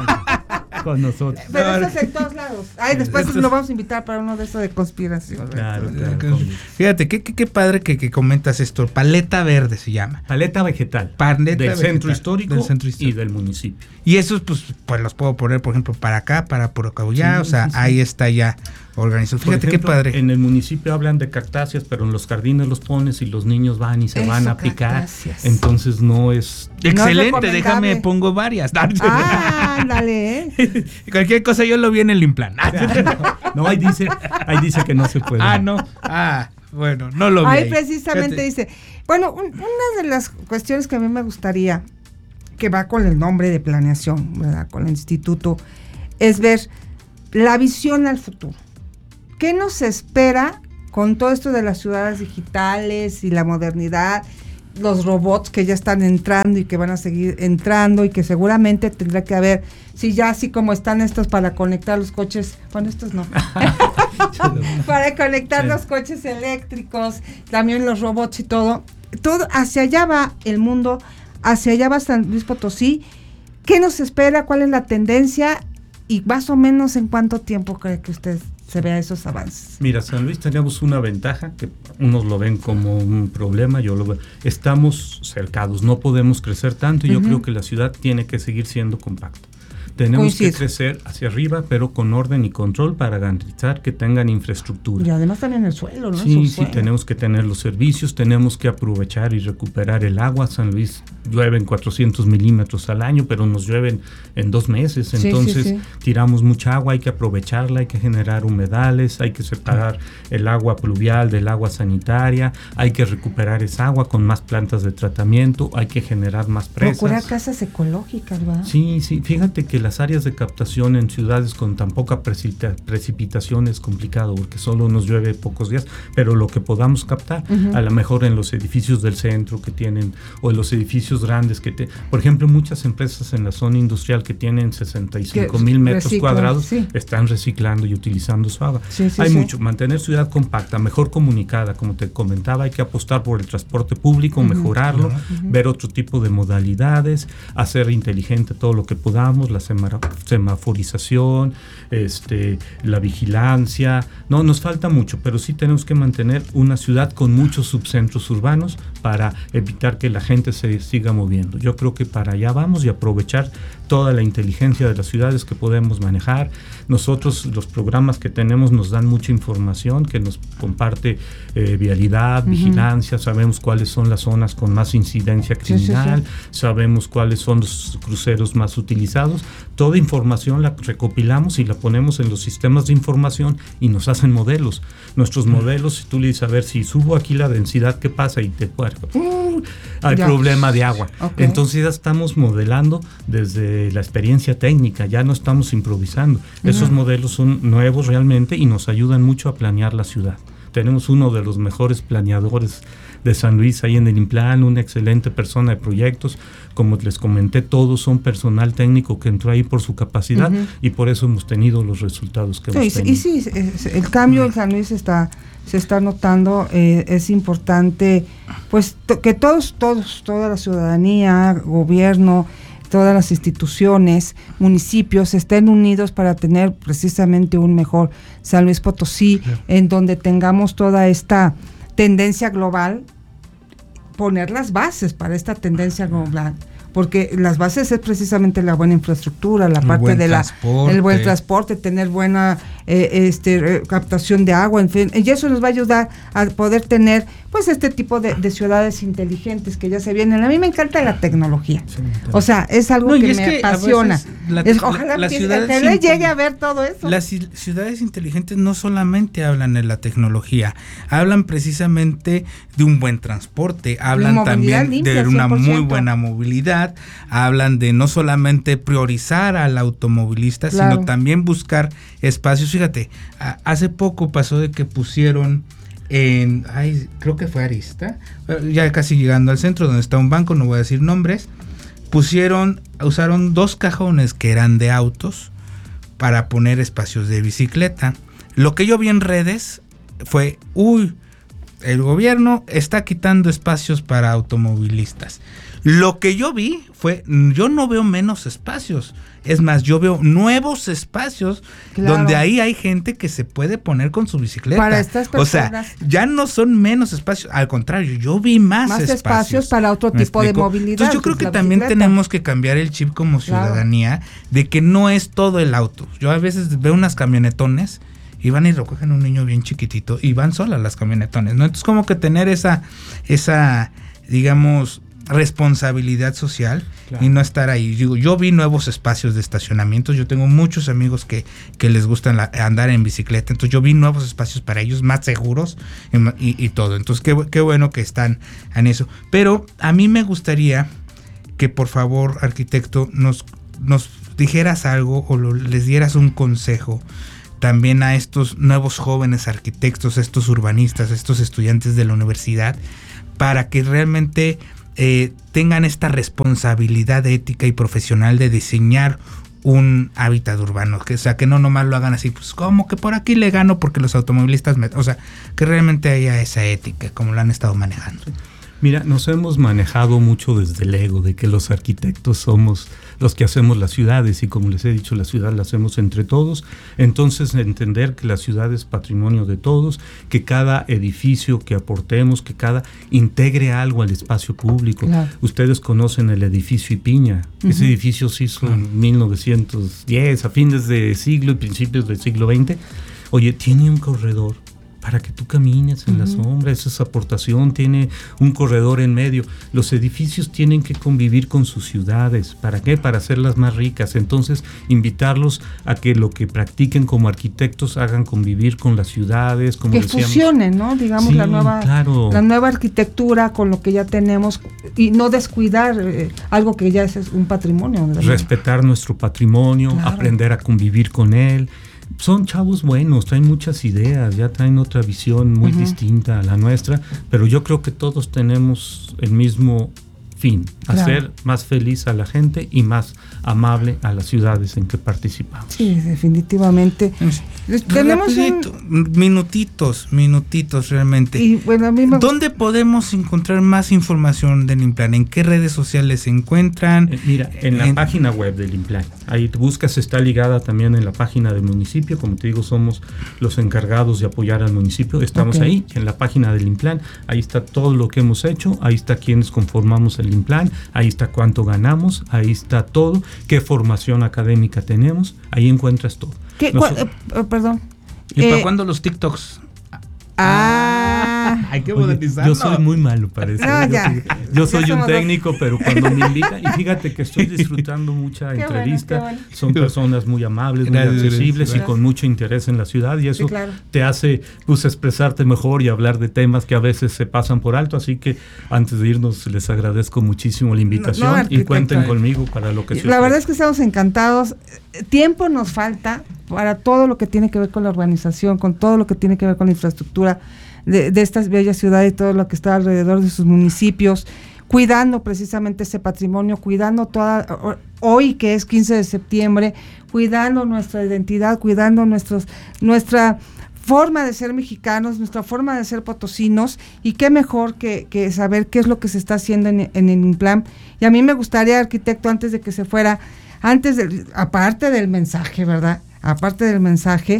con nosotros. Pero eso es en todos lados. Ay, después nos vamos a invitar para uno de esos de conspiración. Claro, claro. Fíjate, qué, qué, qué padre que, que comentas esto. Paleta verde se llama. Paleta vegetal. Paleta del, vegetal, centro histórico del centro histórico y del municipio. Y esos, pues, pues los puedo poner, por ejemplo, para acá, para por acá, ya, sí, o sea, sí, sí. ahí está ya organizado. Fíjate ejemplo, qué padre. En el municipio hablan de cactáceas, pero en los jardines los pones y los niños van y se Eso, van a picar. Cactáceas. Entonces no es... Excelente, no déjame, pongo varias. Ah, dale. ¿eh? Cualquier cosa yo lo vi en el Implan. No, ahí dice, ahí dice que no se puede. Ah, no. Ah, Bueno, no lo vi. Ahí ahí. precisamente Fíjate. dice, bueno, un, una de las cuestiones que a mí me gustaría, que va con el nombre de planeación, ¿verdad? Con el instituto, es ver la visión al futuro. ¿Qué nos espera con todo esto de las ciudades digitales y la modernidad, los robots que ya están entrando y que van a seguir entrando y que seguramente tendrá que haber, si ya así como están estos para conectar los coches, bueno, estos no, para conectar sí. los coches eléctricos, también los robots y todo, todo hacia allá va el mundo, hacia allá va San Luis Potosí. ¿Qué nos espera? ¿Cuál es la tendencia? Y más o menos en cuánto tiempo cree que usted se vea esos avances. Mira, San Luis tenemos una ventaja que unos lo ven como un problema, yo lo veo. Estamos cercados, no podemos crecer tanto y uh-huh. yo creo que la ciudad tiene que seguir siendo compacta. Tenemos Coincido. que crecer hacia arriba, pero con orden y control para garantizar que tengan infraestructura. Y además también el suelo, ¿no? Sí, sí, tenemos que tener los servicios, tenemos que aprovechar y recuperar el agua. San Luis llueven cuatrocientos milímetros al año, pero nos llueven en dos meses, entonces sí, sí, sí. tiramos mucha agua, hay que aprovecharla, hay que generar humedales, hay que separar el agua pluvial del agua sanitaria, hay que recuperar esa agua con más plantas de tratamiento, hay que generar más presas. Procurar casas ecológicas, ¿verdad? Sí, sí, fíjate que las áreas de captación en ciudades con tan poca precipita- precipitación es complicado porque solo nos llueve pocos días, pero lo que podamos captar, uh-huh. a lo mejor en los edificios del centro que tienen, o en los edificios grandes que te, por ejemplo, muchas empresas en la zona industrial que tienen sesenta y cinco mil metros reciclan, cuadrados sí. están reciclando y utilizando su agua. Sí, sí, hay sí. mucho, mantener ciudad compacta, mejor comunicada, como te comentaba, hay que apostar por el transporte público, uh-huh. mejorarlo, uh-huh. ver otro tipo de modalidades, hacer inteligente todo lo que podamos, la semaforización, este, la vigilancia. No, nos falta mucho, pero sí tenemos que mantener una ciudad con muchos subcentros urbanos para evitar que la gente se siga moviendo. Yo creo que para allá vamos y aprovechar toda la inteligencia de las ciudades que podemos manejar. Nosotros, los programas que tenemos nos dan mucha información que nos comparte eh, vialidad, uh-huh. vigilancia, sabemos cuáles son las zonas con más incidencia criminal, sí, sí, sí. sabemos cuáles son los cruceros más utilizados. Toda información la recopilamos y la ponemos en los sistemas de información y nos hacen modelos. Nuestros modelos, si tú le dices, a ver, si subo aquí la densidad, ¿qué pasa? Y te puerco. Uh, hay ya. problema de agua. Okay. Entonces ya estamos modelando desde la experiencia técnica, ya no estamos improvisando. Uh-huh. Esos modelos son nuevos realmente y nos ayudan mucho a planear la ciudad. Tenemos uno de los mejores planeadores de San Luis ahí en el INPLAN, una excelente persona de proyectos. Como les comenté, todos son personal técnico que entró ahí por su capacidad uh-huh. y por eso hemos tenido los resultados que sí, hemos tenido. Y sí, el cambio en San Luis está, se está notando, eh, es importante pues to, que todos, todos, toda la ciudadanía, gobierno, todas las instituciones, municipios estén unidos para tener precisamente un mejor San Luis Potosí, sí. en donde tengamos toda esta tendencia global, poner las bases para esta tendencia global, porque las bases es precisamente la buena infraestructura, la el parte de la el buen transporte, tener buena eh, este eh, captación de agua, en fin, y eso nos va a ayudar a poder tener pues este tipo de, de ciudades inteligentes que ya se vienen. A mí me encanta la tecnología, sí, o sea, es algo no, que es me que apasiona. La, es, ojalá la, la que llegue a ver todo eso. Las ciudades inteligentes no solamente hablan de la tecnología, hablan precisamente de un buen transporte, hablan también limpia, de una cien por ciento muy buena movilidad, hablan de no solamente priorizar al automovilista, claro. sino también buscar espacios. Fíjate, a, hace poco pasó de que pusieron en, ay, creo que fue Arista, ya casi llegando al centro donde está un banco, no voy a decir nombres, pusieron, usaron dos cajones que eran de autos para poner espacios de bicicleta. Lo que yo vi en redes fue, uy, el gobierno está quitando espacios para automovilistas. Lo que yo vi fue, yo no veo menos espacios, es más, yo veo nuevos espacios, claro. donde ahí hay gente que se puede poner con su bicicleta. Para estas personas. O sea, ya no son menos espacios, al contrario, yo vi más, más espacios. espacios para otro tipo de movilidad. Entonces yo creo que también bicicleta. tenemos que cambiar el chip como ciudadanía, claro. de que no es todo el auto. Yo a veces veo unas camionetones y van y recogen a un niño bien chiquitito y van solas las camionetones, ¿no? Entonces como que tener esa, esa, digamos, responsabilidad social, claro, y no estar ahí. Yo, yo vi nuevos espacios de estacionamiento, yo tengo muchos amigos que, que les gustan la, andar en bicicleta, entonces yo vi nuevos espacios para ellos, más seguros y, y, y todo. Entonces qué, qué bueno que están en eso. Pero a mí me gustaría que por favor, arquitecto, nos, nos dijeras algo o lo, les dieras un consejo también a estos nuevos jóvenes arquitectos, estos urbanistas, estos estudiantes de la universidad, para que realmente eh, tengan esta responsabilidad ética y profesional de diseñar un hábitat urbano, que, o sea, que no nomás lo hagan así, pues como que por aquí le gano porque los automovilistas, me, o sea, que realmente haya esa ética como la han estado manejando. Mira, nos hemos manejado mucho desde el ego de que los arquitectos somos los que hacemos las ciudades y como les he dicho, la ciudad la hacemos entre todos. Entonces entender que la ciudad es patrimonio de todos, que cada edificio que aportemos, que cada integre algo al espacio público. Claro. Ustedes conocen el edificio Ipiña. Uh-huh. Ese edificio se hizo en mil novecientos diez, a fines de siglo y principios del siglo veinte. Oye, tiene un corredor para que tú camines en uh-huh. la sombra, esa es aportación, tiene un corredor en medio. Los edificios tienen que convivir con sus ciudades. ¿Para qué? Para hacerlas más ricas. Entonces, invitarlos a que lo que practiquen como arquitectos hagan convivir con las ciudades, como que decíamos. fusionen, ¿no? Digamos, sí, la nueva claro. la nueva arquitectura con lo que ya tenemos y no descuidar eh, algo que ya es un patrimonio, ¿verdad? Respetar nuestro patrimonio, claro. aprender a convivir con él. Son chavos buenos, traen muchas ideas, ya traen otra visión muy uh-huh. distinta a la nuestra, pero yo creo que todos tenemos el mismo fin, claro. hacer más feliz a la gente y más amable a las ciudades en que participamos. Sí, definitivamente. Tenemos un... minutitos, minutitos realmente. Y bueno, a mí me... ¿Dónde podemos encontrar más información del Implan? ¿En qué redes sociales se encuentran? Eh, mira, en la en... página web del Implan. Ahí te buscas, está ligada también en la página del municipio. Como te digo, somos los encargados de apoyar al municipio. Estamos okay. ahí, en la página del Implan. Ahí está todo lo que hemos hecho. Ahí está quienes conformamos el Implan. Ahí está cuánto ganamos. Ahí está todo. Qué formación académica tenemos. Ahí encuentras todo. ¿Qué, Nosotros, cu- eh, perdón. ¿Y eh, para cuándo los TikToks? Ah, hay que modernizarlo. Yo soy muy malo para eso. No, yo ya. soy, yo soy un dos. técnico, pero cuando me invitan, y fíjate que estoy disfrutando mucha qué entrevista, bueno, bueno. son personas muy amables, muy gracias, accesibles gracias. y con mucho interés en la ciudad, y eso sí, claro. te hace pues expresarte mejor y hablar de temas que a veces se pasan por alto, así que antes de irnos les agradezco muchísimo la invitación no, no, y cuenten conmigo para lo que sea. La verdad es que estamos encantados. Tiempo nos falta para todo lo que tiene que ver con la urbanización, con todo lo que tiene que ver con la infraestructura de, de estas bellas ciudades y todo lo que está alrededor de sus municipios, cuidando precisamente ese patrimonio, cuidando toda, hoy que es quince de septiembre, cuidando nuestra identidad, cuidando nuestros, nuestra forma de ser mexicanos, nuestra forma de ser potosinos, y qué mejor que, que saber qué es lo que se está haciendo en, en el Implan. Y a mí me gustaría, arquitecto, antes de que se fuera, antes del, aparte del mensaje, ¿verdad? Aparte del mensaje,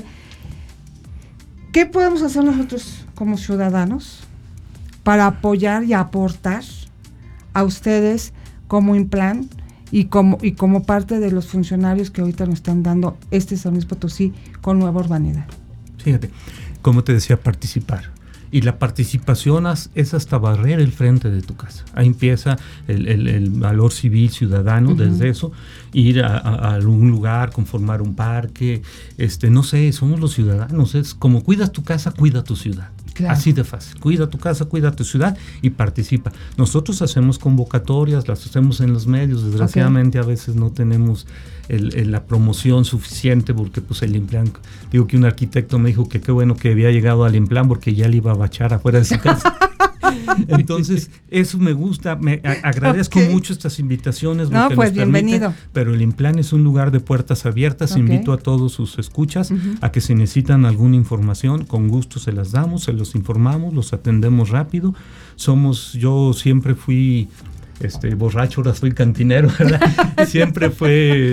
¿qué podemos hacer nosotros como ciudadanos para apoyar y aportar a ustedes como Implan y como y como parte de los funcionarios que ahorita nos están dando este San Luis Potosí con Nueva Urbanidad? Fíjate, como te decía, participar. Y la participación es hasta barrer el frente de tu casa. Ahí empieza el, el, el valor civil ciudadano, uh-huh. desde eso, ir a, a, a algún lugar, conformar un parque, este, no sé, somos los ciudadanos, es como cuidas tu casa, cuida tu ciudad. Claro. Así de fácil, cuida tu casa, cuida tu ciudad y participa. Nosotros hacemos convocatorias, las hacemos en los medios, desgraciadamente okay. a veces no tenemos el, el, la promoción suficiente porque pues el Implan, digo que un arquitecto me dijo que qué bueno que había llegado al Implan porque ya le iba a bachar afuera de su casa. Entonces, eso me gusta, me a, agradezco okay. mucho estas invitaciones. No, pues bienvenido. Permiten, pero el Implan es un lugar de puertas abiertas. Okay. Invito a todos sus escuchas uh-huh. a que si necesitan alguna información, con gusto se las damos, se los informamos, los atendemos rápido. Somos, yo siempre fui este borracho, ahora soy cantinero, ¿verdad? Siempre fue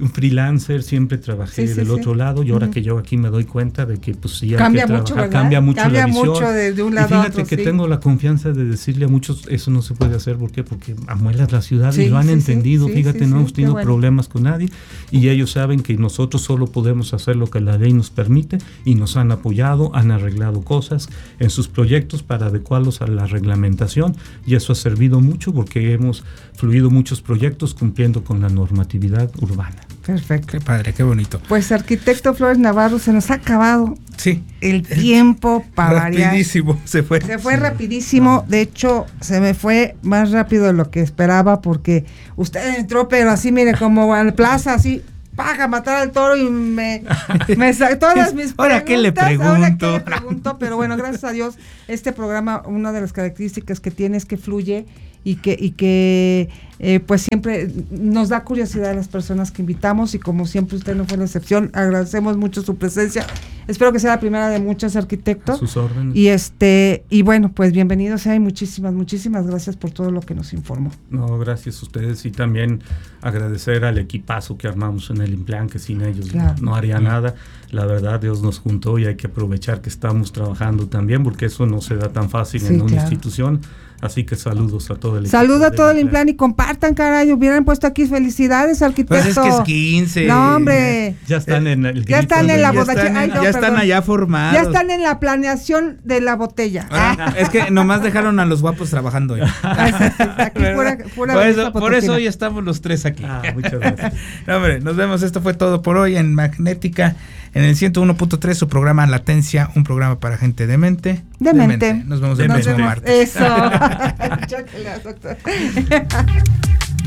un freelancer, siempre trabajé sí, sí, del sí. otro lado y ahora uh-huh. que yo aquí me doy cuenta de que pues sí hay cambia que mucho, trabajar, ¿verdad? cambia mucho cambia la visión. mucho de, de un lado y fíjate a otro, que sí. tengo la confianza de decirle a muchos, eso no se puede hacer, ¿por qué? Porque amuelas la ciudad sí, y lo han sí, entendido, sí, fíjate, sí, no sí, hemos tenido bueno. problemas con nadie y ellos saben que nosotros solo podemos hacer lo que la ley nos permite y nos han apoyado, han arreglado cosas en sus proyectos para adecuarlos a la reglamentación y eso ha servido mucho porque hemos fluido muchos proyectos cumpliendo con la normatividad urbana. Perfecto. Qué padre, qué bonito. Pues arquitecto Flores Navarro, se nos ha acabado sí. el tiempo para variar. Rapidísimo, se fue. Se fue sí. rapidísimo, de hecho se me fue más rápido de lo que esperaba porque usted entró pero así mire como a la plaza así paga matar al toro y me, me sacó todas mis ahora qué le pregunto ahora qué le pregunto pero bueno, gracias a Dios este programa, una de las características que tiene es que fluye y que y que eh, pues siempre nos da curiosidad a las personas que invitamos y como siempre usted no fue la excepción, agradecemos mucho su presencia, espero que sea la primera de muchos, arquitectos. A sus órdenes. Y este y bueno, pues bienvenidos sea y muchísimas, muchísimas gracias por todo lo que nos informó. No, gracias a ustedes y también agradecer al equipazo que armamos en el Implan, que sin ellos claro. no, no haría sí. nada. La verdad, Dios nos juntó y hay que aprovechar que estamos trabajando también porque eso no se da tan fácil sí, en una claro. institución. Así que saludos a todo el equipo. Saludos a todo el Implan y compartan, caray, hubieran puesto aquí felicidades, arquitecto. Pues es que es quince. No, hombre. Ya están en el Ya están en la botella. Ya, Ay, no, no, ya están allá formados. Ya están en la planeación de la botella. Ah, es que nomás dejaron a los guapos trabajando hoy. Aquí pura, pura por, eso, por eso hoy estamos los tres aquí. Ah, muchas gracias. No, hombre, nos vemos. Esto fue todo por hoy en Magnética, en el ciento uno punto tres, su programa Latencia, un programa para gente de mente. De mente. Nos vemos el próximo martes. Eso. Chócalas, doctor.